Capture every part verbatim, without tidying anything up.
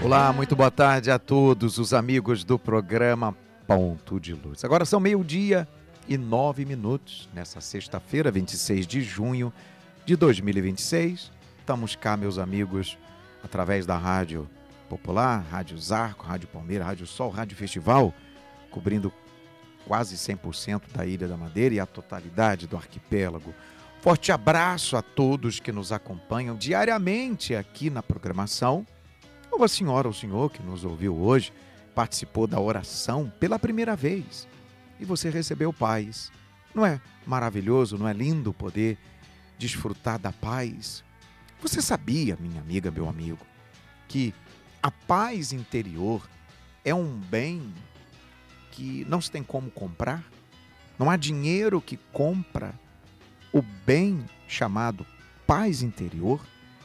Olá, muito boa tarde a todos os amigos do programa Ponto de Luz. Agora são meio-dia e nove minutos, nessa sexta-feira, vinte e seis de junho de dois mil e vinte e seis. Estamos cá, meus amigos, através da Rádio Popular, Rádio Zarco, Rádio Palmeira, Rádio Sol, Rádio Festival, cobrindo quase cem por cento da Ilha da Madeira e a totalidade do arquipélago. Forte abraço a todos que nos acompanham diariamente aqui na programação. Ou a senhora ou o senhor que nos ouviu hoje, participou da oração pela primeira vez e você recebeu paz. Não é maravilhoso, não é lindo poder desfrutar da paz? Você sabia, minha amiga, meu amigo, que a paz interior é um bem que não se tem como comprar? Não há dinheiro que compra o bem chamado paz interior?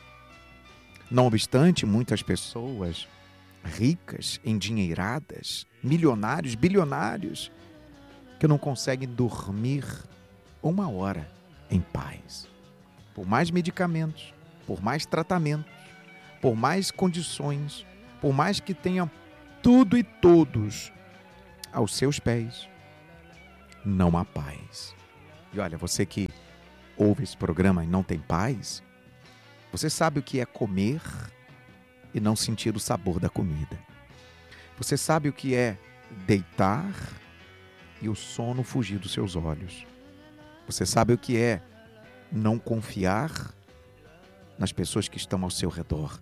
Não obstante, muitas pessoas ricas, endinheiradas, milionários, bilionários, que não conseguem dormir uma hora em paz. Por mais medicamentos, por mais tratamentos, por mais condições, por mais que tenham tudo e todos aos seus pés, não há paz. E olha, você que ouve esse programa e não tem paz, você sabe o que é comer e não sentir o sabor da comida. Você sabe o que é deitar e o sono fugir dos seus olhos. Você sabe o que é não confiar nas pessoas que estão ao seu redor.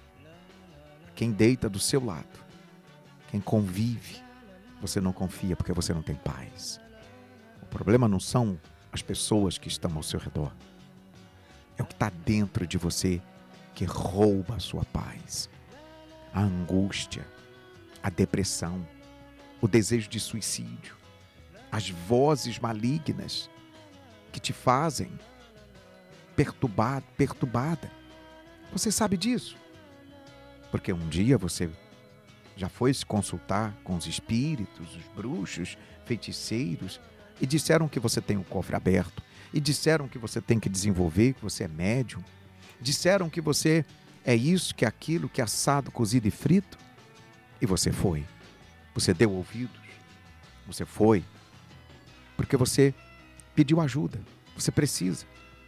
Quem deita do seu lado, quem convive, você não confia porque você não tem paz. O problema não são as pessoas que estão ao seu redor. É o que está dentro de você que rouba a sua paz. A angústia, a depressão, o desejo de suicídio, as vozes malignas que te fazem perturbado, perturbada. Você sabe disso? Porque um dia você já foi se consultar com os espíritos, os bruxos, feiticeiros, e disseram que você tem o cofre aberto. E disseram que você tem que desenvolver, que você é médium. Disseram que você é isso, que é aquilo, que é assado, cozido e frito. E você foi. Você deu ouvidos. Você foi. Porque você pediu ajuda. Você precisa.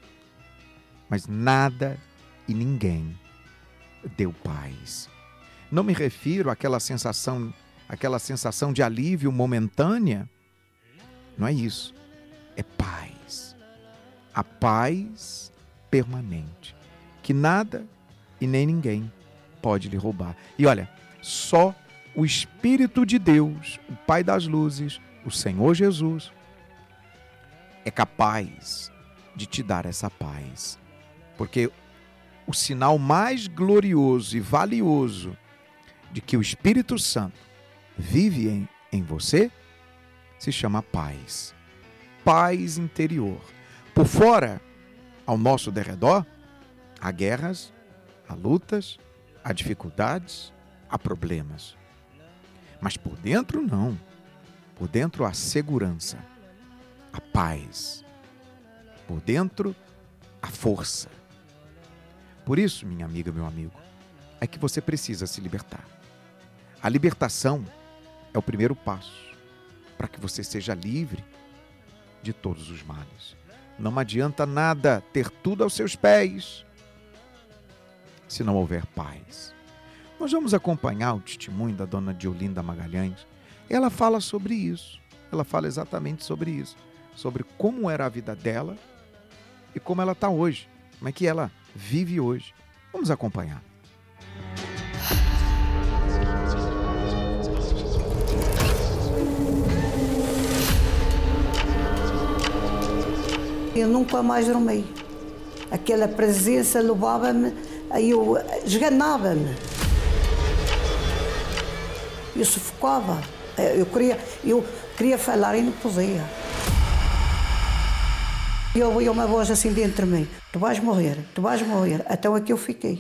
Mas nada e ninguém deu paz. Não me refiro àquela sensação, àquela sensação de alívio momentânea. Não é isso. É paz. A paz permanente, que nada e nem ninguém pode lhe roubar. E olha, só o Espírito de Deus, o Pai das luzes, o Senhor Jesus, é capaz de te dar essa paz. Porque o sinal mais glorioso e valioso de que o Espírito Santo vive em, em você se chama paz. Paz interior. Por fora, ao nosso derredor, há guerras, há lutas, há dificuldades, há problemas. Mas por dentro, não. Por dentro, há segurança, a paz. Por dentro, a força. Por isso, minha amiga, meu amigo, é que você precisa se libertar. A libertação é o primeiro passo para que você seja livre de todos os males. Não adianta nada ter tudo aos seus pés se não houver paz. Nós vamos acompanhar o testemunho da dona Diolinda Magalhães. Ela fala sobre isso. Ela fala exatamente sobre isso. Sobre como era a vida dela e como ela está hoje. Como é que ela vive hoje. Vamos acompanhar. Eu nunca mais dormi. Aquela presença levava-me, aí eu esganava-me. Eu sufocava. Eu queria, eu queria falar e não podia. Eu ouvi uma voz assim dentro de mim. Tu vais morrer, tu vais morrer. Então aqui eu fiquei.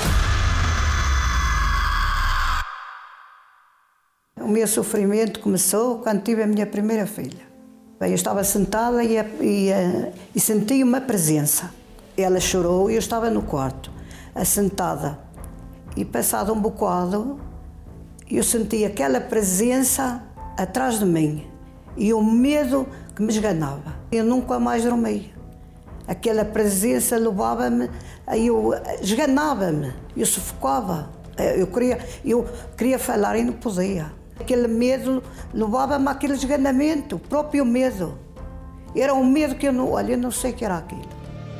O meu sofrimento começou quando tive a minha primeira filha. Eu estava sentada e, e, e senti uma presença. Ela chorou e eu estava no quarto, assentada. E passado um bocado, eu senti aquela presença atrás de mim e o medo que me esganava. Eu nunca mais dormia. Aquela presença levava-me, eu esganava-me, eu sufocava. Eu queria, eu queria falar e não podia. Aquele medo levava-me àquele esganamento, o próprio medo. Era um medo que eu não, olha, eu não sei o que era aquilo.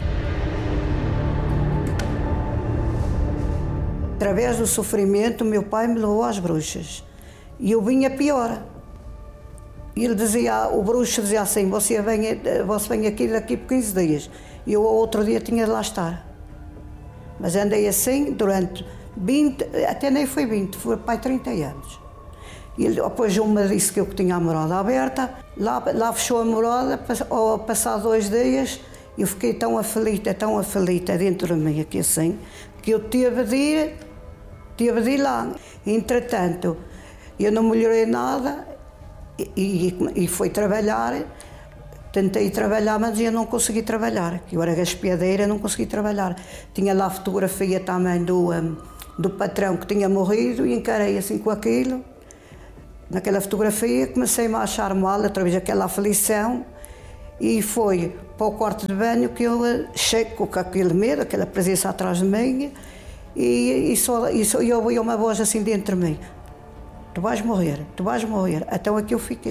Através do sofrimento, meu pai me levou às bruxas. E eu vinha pior. E ele dizia, o bruxo dizia assim, você vem, você vem aqui daqui por quinze dias. E eu, outro dia, tinha de lá estar. Mas andei assim durante vinte, até nem foi vinte, foi pai trinta anos. E ele, depois uma disse que eu tinha a morada aberta, lá, lá fechou a morada, ao passar dois dias, eu fiquei tão aflita, tão aflita dentro de mim, aqui assim, que eu tive de ir, tive de ir lá. Entretanto, eu não melhorei nada e, e, e fui trabalhar. Tentei trabalhar, mas eu não consegui trabalhar. Eu era gaspiadeira, não consegui trabalhar. Tinha lá a fotografia também do, um, do patrão que tinha morrido e encarei assim com aquilo. Naquela fotografia comecei-me a achar mal, outra vez aquela aflição, e foi para o quarto de banho que eu checo com aquele medo, aquela presença atrás de mim, e, e, só, e só, eu ouvi uma voz assim dentro de mim: tu vais morrer, tu vais morrer. Então aqui eu fiquei.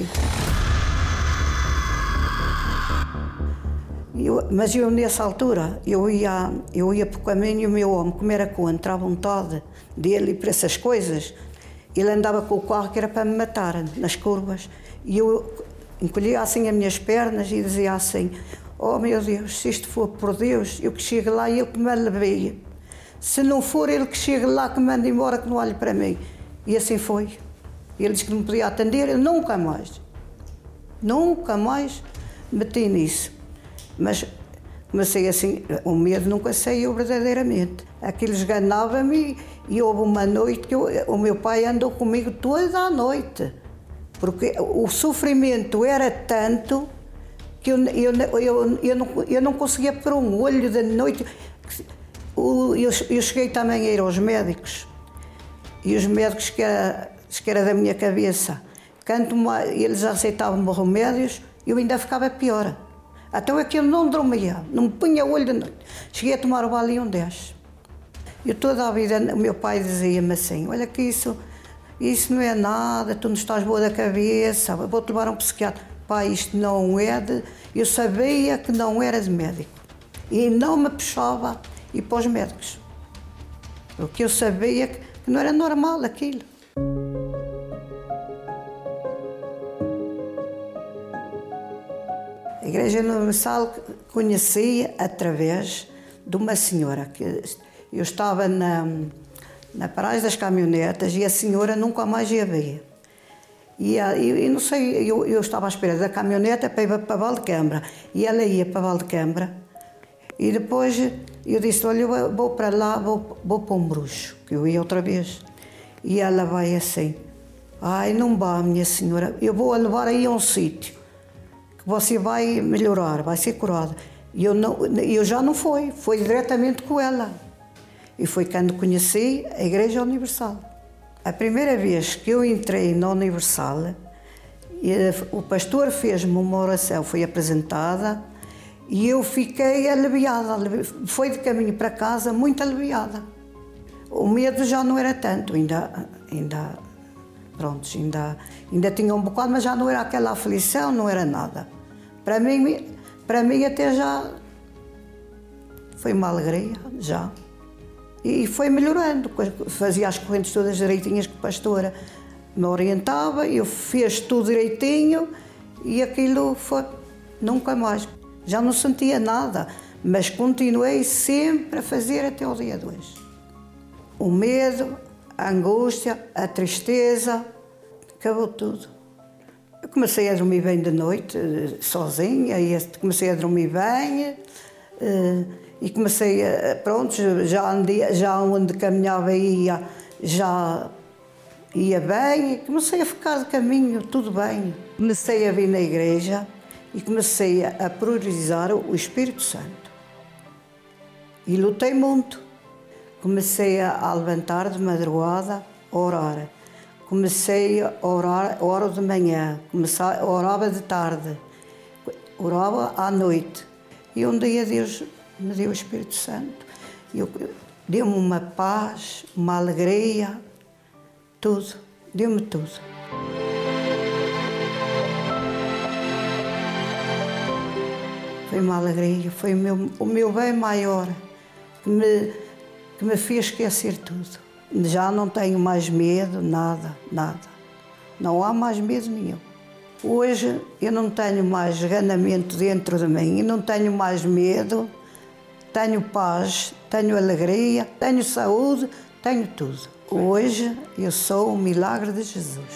Eu, mas eu, nessa altura, eu ia, eu ia para o caminho e o meu homem, como era contra a vontade dele e para essas coisas, ele andava com o carro que era para me matar, nas curvas. E eu encolhia assim as minhas pernas e dizia assim: oh meu Deus, se isto for por Deus, eu que chegue lá e ele que me leve. Se não for ele que chegue lá, que me mande embora, que não olhe para mim. E assim foi. Ele disse que não podia atender, eu nunca mais, nunca mais meti nisso. Mas comecei assim, o medo nunca saiu verdadeiramente. Aquilo esganava-me e houve uma noite que eu, o meu pai andou comigo toda a noite. Porque o sofrimento era tanto que eu, eu, eu, eu, não, eu não conseguia pôr um olho da noite. Eu, eu cheguei também a ir aos médicos. E os médicos que era, que era da minha cabeça, quanto mais eles aceitavam os remédios, eu ainda ficava pior. Então aquilo não dormia, não me punha olho de noite. Cheguei a tomar o Valium dez. Eu toda a vida, o meu pai dizia-me assim: olha que isso, isso não é nada, tu não estás boa da cabeça, vou-te levar a um psiquiatra. Pai, isto não é de... Eu sabia que não era de médico. E não me puxava ir para os médicos. Porque eu sabia que não era normal aquilo. A Igreja Universal conheci através de uma senhora que eu estava na, na paragem das caminhonetas e a senhora nunca mais ia ver. E, e, e não sei, eu, eu estava à espera da caminhoneta para ir para Valdecambra e ela ia para Valdecambra e depois eu disse: olha, eu vou para lá, vou, vou para um bruxo, que eu ia outra vez. E ela vai assim: ai, não vá, minha senhora, eu vou a levar aí a um sítio. Você vai melhorar, vai ser curada. E eu, não, eu já não fui, foi diretamente com ela. E foi quando conheci a Igreja Universal. A primeira vez que eu entrei na Universal, o pastor fez-me uma oração, foi apresentada, e eu fiquei aliviada. Foi de caminho para casa muito aliviada. O medo já não era tanto, ainda... ainda Pronto, ainda, ainda tinha um bocado, mas já não era aquela aflição, não era nada. Para mim, para mim até já foi uma alegria, já. E foi melhorando, fazia as correntes todas direitinhas que a pastora me orientava, eu fiz tudo direitinho e aquilo foi nunca mais. Já não sentia nada, mas continuei sempre a fazer até o dia de hoje. O medo, a angústia, a tristeza, acabou tudo. Eu comecei a dormir bem de noite, sozinha, e comecei a dormir bem, e comecei a, pronto, já, andei, já onde caminhava ia, já ia bem, e comecei a ficar de caminho, tudo bem. Comecei a vir na igreja e comecei a priorizar o Espírito Santo. E lutei muito. Comecei a levantar de madrugada a orar. Comecei a orar, oro de manhã, comecei, orava de tarde, orava à noite. E um dia Deus me deu o Espírito Santo. Eu, deu-me uma paz, uma alegria, tudo. Deu-me tudo. Foi uma alegria, foi o meu, o meu bem maior que me, que me fez esquecer tudo. Já não tenho mais medo, nada, nada. Não há mais medo nenhum. Hoje eu não tenho mais ganamento dentro de mim, eu não tenho mais medo, tenho paz, tenho alegria, tenho saúde, tenho tudo. Hoje eu sou o milagre de Jesus.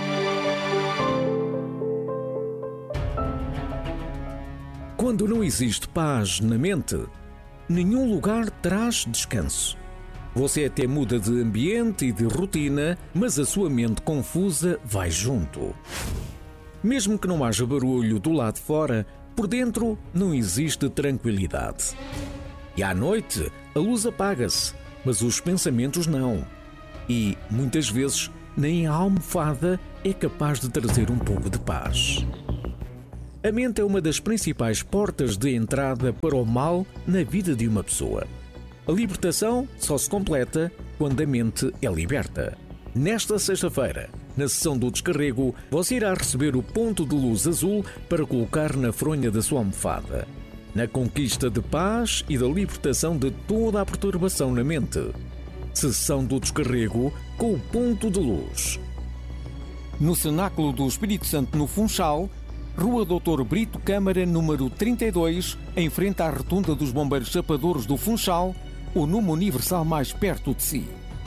Quando não existe paz na mente, nenhum lugar traz descanso. Você até muda de ambiente e de rotina, mas a sua mente confusa vai junto. Mesmo que não haja barulho do lado de fora, por dentro não existe tranquilidade. E à noite, a luz apaga-se, mas os pensamentos não. E, muitas vezes, nem a almofada é capaz de trazer um pouco de paz. A mente é uma das principais portas de entrada para o mal na vida de uma pessoa. A libertação só se completa quando a mente é liberta. Nesta sexta-feira, na sessão do descarrego, você irá receber o ponto de luz azul para colocar na fronha da sua almofada, na conquista de paz e da libertação de toda a perturbação na mente. Sessão do descarrego com o ponto de luz. No Cenáculo do Espírito Santo no Funchal, Rua doutor Brito Câmara, número trinta e dois, em frente à Rotunda dos Bombeiros Chapadores do Funchal, o número universal mais perto de si.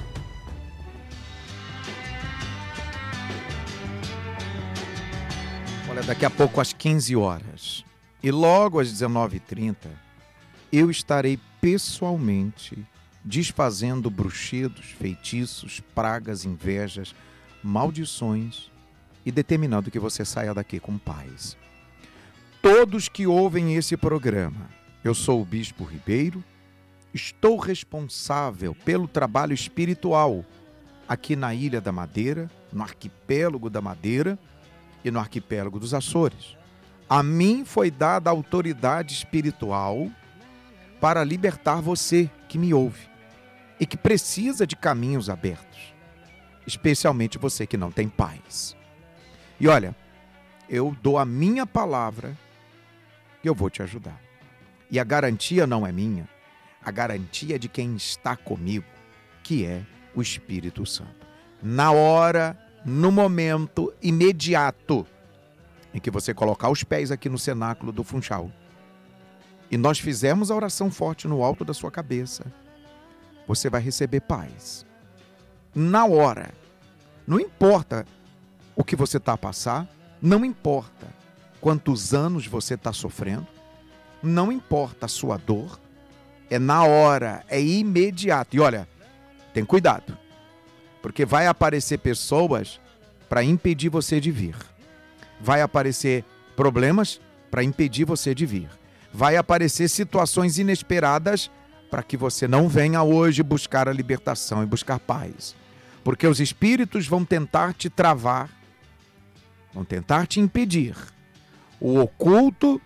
Olha, daqui a pouco às quinze horas e logo às dezenove e trinta, eu estarei pessoalmente desfazendo bruxedos, feitiços, pragas, invejas, maldições e determinando que você saia daqui com paz. Todos que ouvem esse programa, eu sou o Bispo Ribeiro, estou responsável pelo trabalho espiritual aqui na Ilha da Madeira, no Arquipélago da Madeira e no Arquipélago dos Açores. A mim foi dada a autoridade espiritual para libertar você que me ouve e que precisa de caminhos abertos, especialmente você que não tem paz. E olha, eu dou a minha palavra e eu vou te ajudar. E a garantia não é minha, a garantia é de quem está comigo, que é o Espírito Santo. Na hora, no momento imediato em que você colocar os pés aqui no cenáculo do Funchal e nós fizermos a oração forte no alto da sua cabeça, você vai receber paz. Na hora. Não importa o que você está a passar, não importa quantos anos você está sofrendo, não importa a sua dor, é na hora, é imediato. E olha, tem cuidado, porque vai aparecer pessoas para impedir você de vir. Vai aparecer problemas para impedir você de vir. Vai aparecer situações inesperadas para que você não venha hoje buscar a libertação e buscar paz. Porque os espíritos vão tentar te travar, vão tentar te impedir. O oculto,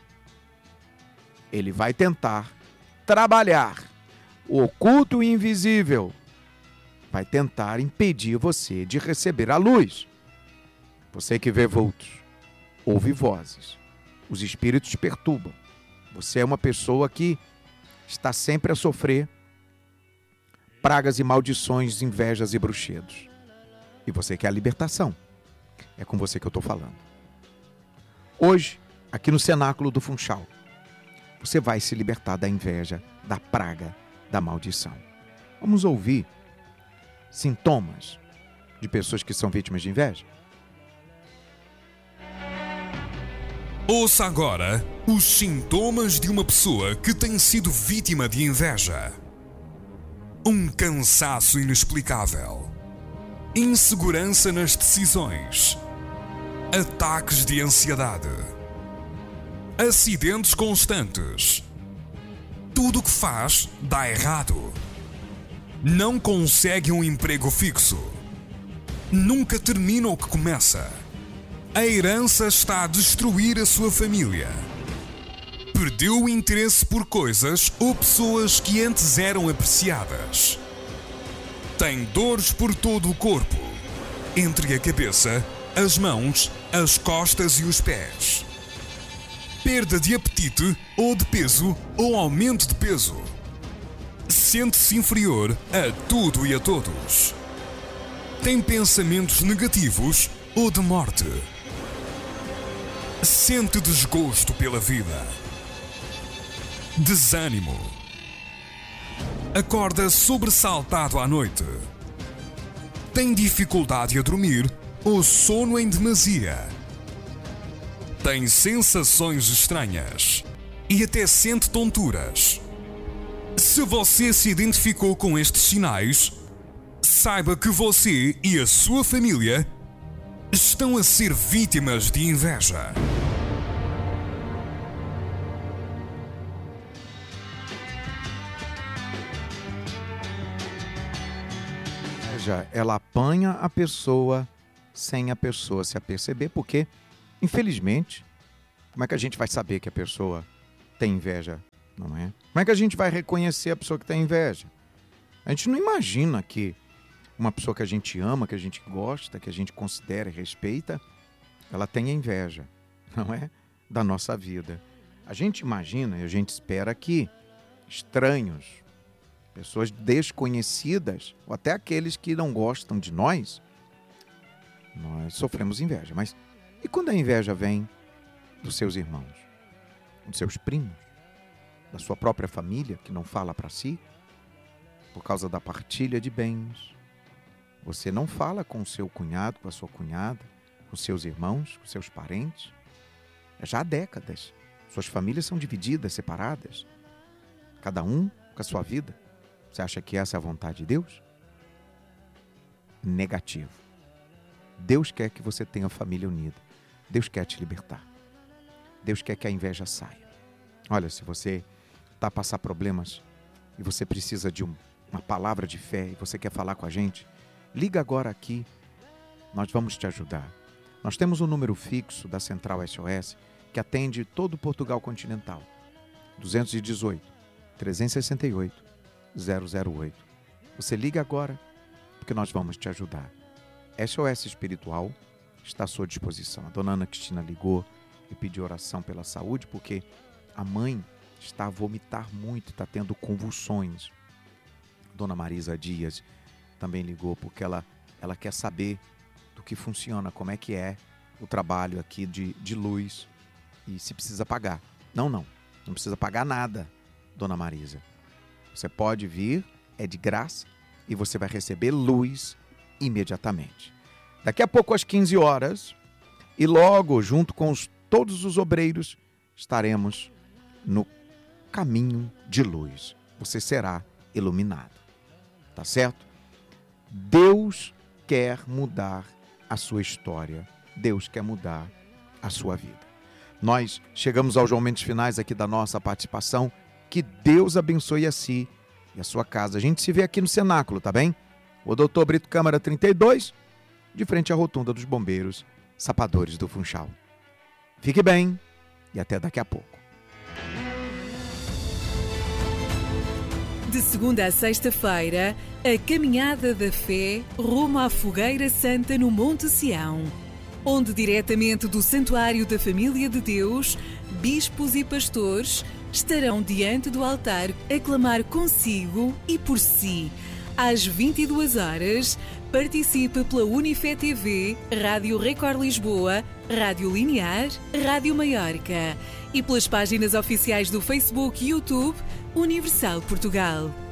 ele vai tentar trabalhar. O oculto e o invisível vai tentar impedir você de receber a luz. Você que vê vultos, ouve vozes, os espíritos perturbam. Você é uma pessoa que está sempre a sofrer pragas e maldições, invejas e bruxedos. E você quer a libertação. É com você que eu estou falando. Hoje, aqui no cenáculo do Funchal, você vai se libertar da inveja, da praga, da maldição. Vamos ouvir sintomas de pessoas que são vítimas de inveja? Ouça agora os sintomas de uma pessoa que tem sido vítima de inveja. Um cansaço inexplicável, insegurança nas decisões, ataques de ansiedade, acidentes constantes. Tudo o que faz dá errado. Não consegue um emprego fixo. Nunca termina o que começa. A herança está a destruir a sua família. Perdeu o interesse por coisas ou pessoas que antes eram apreciadas. Tem dores por todo o corpo, entre a cabeça, as mãos, as costas e os pés. Perda de apetite ou de peso ou aumento de peso. Sente-se inferior a tudo e a todos. Tem pensamentos negativos ou de morte. Sente desgosto pela vida. Desânimo. Acorda sobressaltado à noite. Tem dificuldade a dormir ou sono em demasia. Tem sensações estranhas e até sente tonturas. Se você se identificou com estes sinais, saiba que você e a sua família estão a ser vítimas de inveja. Veja, ela apanha a pessoa sem a pessoa se aperceber, porque, infelizmente, como é que a gente vai saber que a pessoa tem inveja, não é? Como é que a gente vai reconhecer a pessoa que tem inveja? A gente não imagina que uma pessoa que a gente ama, que a gente gosta, que a gente considera e respeita, ela tenha inveja, não é? Da nossa vida. A gente imagina e a gente espera que estranhos, pessoas desconhecidas, ou até aqueles que não gostam de nós, nós sofremos inveja. Mas e quando a inveja vem dos seus irmãos, dos seus primos, da sua própria família, que não fala para si, por causa da partilha de bens? Você não fala com o seu cunhado, com a sua cunhada, com seus irmãos, com seus parentes, já há décadas. Suas famílias são divididas, separadas, cada um com a sua vida. Você acha que essa é a vontade de Deus? Negativo. Deus quer que você tenha a família unida. Deus quer te libertar. Deus quer que a inveja saia. Olha, se você está a passar problemas e você precisa de um, uma palavra de fé e você quer falar com a gente, liga agora aqui, nós vamos te ajudar. Nós temos um número fixo da Central S O S que atende todo o Portugal continental. dois um oito, três seis oito, zero zero oito. Você liga agora porque nós vamos te ajudar. S O S Espiritual está à sua disposição. A dona Ana Cristina ligou e pediu oração pela saúde porque a mãe está a vomitar muito, está tendo convulsões. Dona Marisa Dias também ligou porque ela, ela quer saber do que funciona, como é que é o trabalho aqui de, de luz e se precisa pagar. Não, não, não precisa pagar nada, Dona Marisa. Você pode vir, é de graça e você vai receber luz imediatamente. Daqui a pouco às quinze horas e logo junto com os, todos os obreiros estaremos no caminho de luz. Você será iluminado. Tá certo? Deus quer mudar a sua história. Deus quer mudar a sua vida. Nós chegamos aos momentos finais aqui da nossa participação. Que Deus abençoe a si e a sua casa. A gente se vê aqui no cenáculo, tá bem? O doutor Brito Câmara trinta e dois, de frente à rotunda dos bombeiros, Sapadores do Funchal. Fique bem e até daqui a pouco. De segunda a sexta-feira, a Caminhada da Fé rumo à Fogueira Santa no Monte Sião, onde diretamente do Santuário da Família de Deus, bispos e pastores estarão diante do altar a clamar consigo e por si. Às vinte e duas horas, participe pela Unifé T V, Rádio Record Lisboa, Rádio Linear, Rádio Maiorca e pelas páginas oficiais do Facebook e YouTube Universal Portugal.